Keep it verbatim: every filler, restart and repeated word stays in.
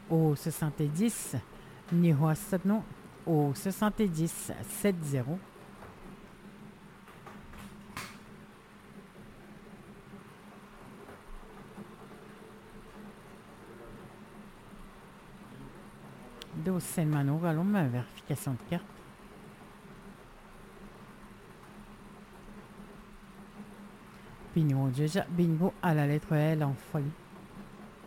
au soixante-dix, Nihoasano au soixante-dix sept zéro. Dos Selmano, allons vérification de carte. Bingo, déjà bingo à la lettre L en folie.